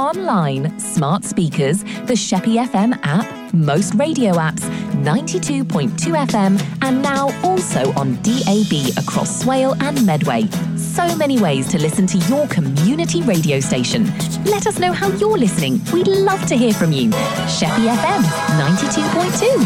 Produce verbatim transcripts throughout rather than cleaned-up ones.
online, smart speakers, the Sheppey F M app, most radio apps, ninety-two point two F M, and now also on D A B across Swale and Medway. So many ways to listen to your community radio station. Let us know how you're listening. We'd love to hear from you. Sheppey F M ninety-two point two.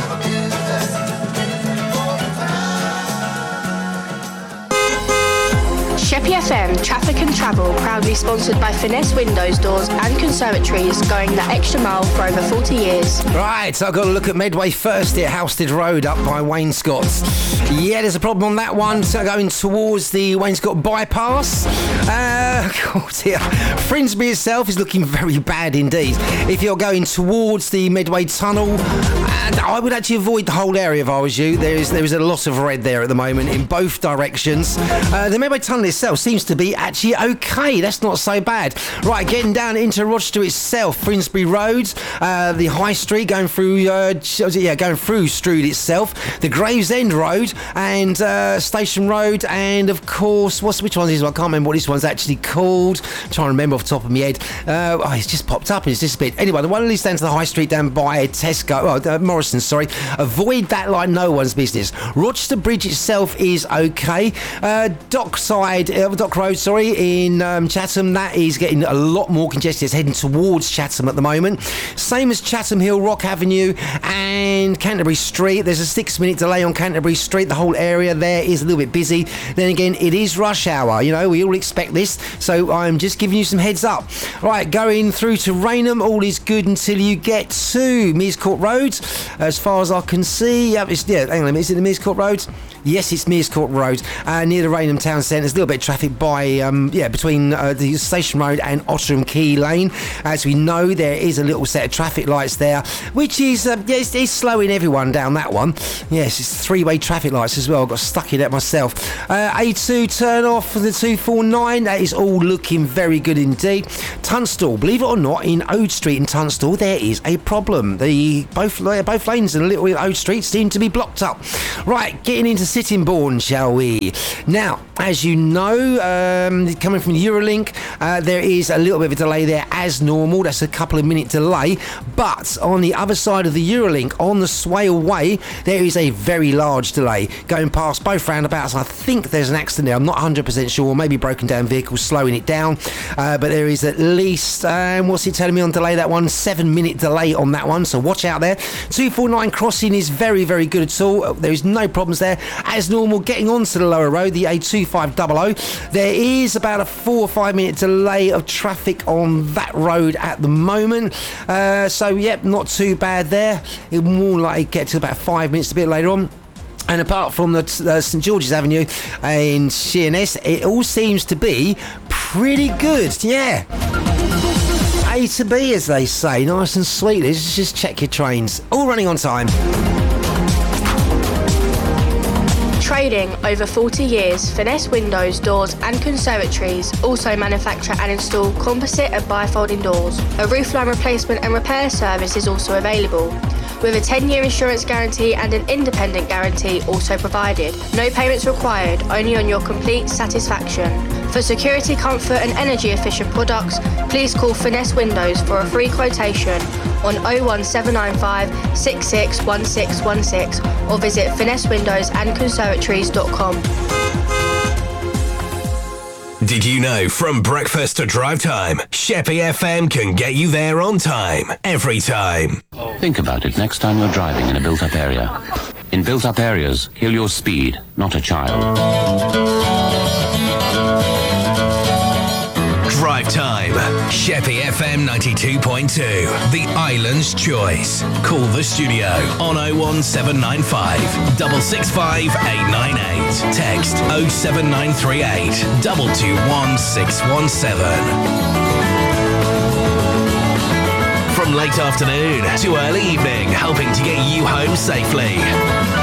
Sheppey F M Traffic and Travel, proudly sponsored by Finesse Windows, Doors and Conservatories, going the extra mile for over forty years. Right, so I've got to look at Medway first here, Halstead Road up by Wainscott's. Yeah, there's a problem on that one. So going towards the Wainscott bypass. Uh, oh dear. Frinsbury itself is looking very bad indeed. If you're going towards the Medway Tunnel, and I would actually avoid the whole area if I was you. There is there is a lot of red there at the moment in both directions. Uh, the Medway Tunnel itself seems to be actually okay. That's not so bad. Right, getting down into Rochester itself, Finsbury Road, uh, the High Street going through, uh, yeah, going through Strood itself, the Gravesend Road and uh, Station Road, and of course, what's which one is this one? I can't remember what this one's actually called. I'm trying to remember off the top of my head. Uh, oh, it's just popped up and it's disappeared. Anyway, the one that leads down to the High Street down by Tesco, oh, uh, Morrison, sorry. Avoid that like no one's business. Rochester Bridge itself is okay. Uh, Dockside, uh, Dock Road, sorry, in um, Chatham, that is getting a lot more congested. It's heading towards Chatham at the moment. Same as Chatham Hill, Rock Avenue and Canterbury Street. There's a six minute delay on Canterbury Street. The whole area there is a little bit busy. Then again, it is rush hour. You know, we all expect this. So I'm just giving you some heads up. Right, going through to Rainham, all is good until you get to Mears Court Road. As far as I can see, yeah, it's, yeah hang on, is it the Mears Court Road? Yes, it's Mears Court Road, uh, near the Rainham Town Centre. There's a little bit of traffic by, um, yeah, between uh, the Station Road and Otteringham Quay Lane. As we know, there is a little set of traffic lights there, which is, uh, yeah, it's, it's slowing everyone down, that one. Yes, it's three-way traffic lights as well. I got stuck in that myself. Uh, A two turn off for the two forty-nine. That is all looking very good indeed. Tunstall, believe it or not, in Ode Street in Tunstall, there is a problem. The both both lanes in Little Ode Street seem to be blocked up. Right, getting into Sittingbourne, shall we? Now, as you know, um, coming from Eurolink, uh, there is a little bit of a delay there as normal. That's a couple of minute delay. But on the other side of the Eurolink, on the Swale Way, there is a very large delay going past both roundabouts. I think there's an accident there. I'm not one hundred percent sure. Maybe broken down vehicles slowing it down. Uh, but there is at least, um, what's it telling me on delay? That one, seven minute delay on that one. So watch out there. two forty-nine crossing is very, very good at all. There is no problems there. As normal, getting onto the lower road, the A two five hundred, there is about a four or five minute delay of traffic on that road at the moment. Uh, so, yep, not too bad there. It will more likely get to about five minutes a bit later on. And apart from the uh, St George's Avenue in Sheerness, it all seems to be pretty good, yeah. A to B, as they say, nice and sweet. Let's just check your trains. All running on time. Trading over forty years, Finesse Windows, Doors and Conservatories also manufacture and install composite and bifolding doors. A roofline replacement and repair service is also available, with a ten year insurance guarantee and an independent guarantee also provided. No payments required, only on your complete satisfaction. For security, comfort and energy efficient products, please call Finesse Windows for a free quotation on oh one seven nine five, six six one six one six or visit finesse windows and conservatories dot com. Did you know from breakfast to drive time, Sheppey F M can get you there on time, every time? Think about it next time you're driving in a built-up area. In built-up areas, kill your speed, not a child. Drive time, Sheppey F M ninety-two point two, the island's choice. Call the studio on oh one seven nine five, six six five, eight nine eight. Text oh seven nine three eight, two two one, six one seven. From late afternoon to early evening, helping to get you home safely.